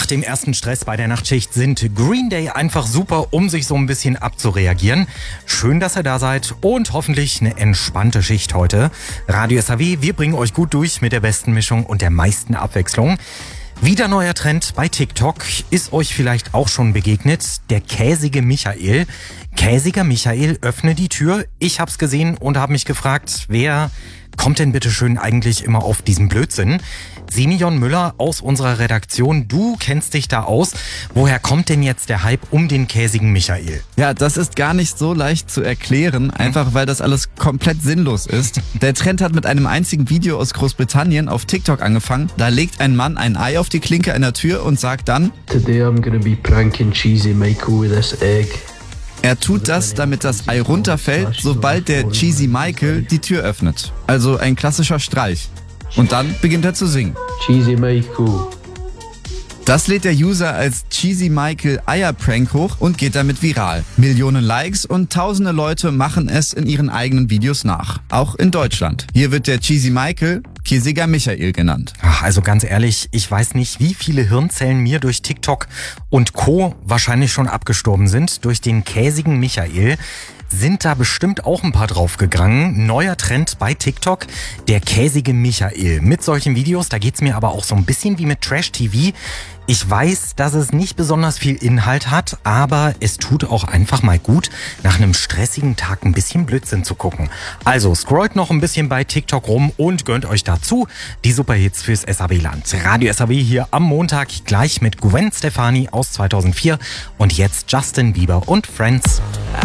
Nach dem ersten Stress bei der Nachtschicht sind Green Day einfach super, um sich so ein bisschen abzureagieren. Schön, dass ihr da seid und hoffentlich eine entspannte Schicht heute. Radio SAW, wir bringen euch gut durch mit der besten Mischung und der meisten Abwechslung. Wieder neuer Trend bei TikTok, ist euch vielleicht auch schon begegnet, der käsige Michael. Käsiger Michael, öffne die Tür. Ich hab's gesehen und habe mich gefragt, wer kommt denn bitte schön eigentlich immer auf diesen Blödsinn? Simeon Müller aus unserer Redaktion, du kennst dich da aus. Woher kommt denn jetzt der Hype um den käsigen Michael? Ja, das ist gar nicht so leicht zu erklären, einfach weil das alles komplett sinnlos ist. Der Trend hat mit einem einzigen Video aus Großbritannien auf TikTok angefangen. Da legt ein Mann ein Ei auf die Klinke einer Tür und sagt dann: Today I'm gonna be pranking Cheesy Michael with this egg. Er tut das, damit das Ei runterfällt, sobald der Cheesy Michael die Tür öffnet. Also ein klassischer Streich. Und dann beginnt er zu singen. Cheesy Michael. Das lädt der User als Cheesy Michael Eierprank hoch und geht damit viral. Millionen Likes und tausende Leute machen es in ihren eigenen Videos nach. Auch in Deutschland. Hier wird der Cheesy Michael Käsiger Michael genannt. Also ganz ehrlich, ich weiß nicht, wie viele Hirnzellen mir durch TikTok und Co. wahrscheinlich schon abgestorben sind durch den käsigen Michael. Sind da bestimmt auch ein paar draufgegangen. Neuer Trend bei TikTok, der käsige Michael. Mit solchen Videos, da geht's mir aber auch so ein bisschen wie mit Trash-TV. Ich weiß, dass es nicht besonders viel Inhalt hat, aber es tut auch einfach mal gut, nach einem stressigen Tag ein bisschen Blödsinn zu gucken. Also scrollt noch ein bisschen bei TikTok rum und gönnt euch dazu die Superhits fürs SAW-Land. Radio SAW hier am Montag gleich mit Gwen Stefani aus 2004 und jetzt Justin Bieber und Friends.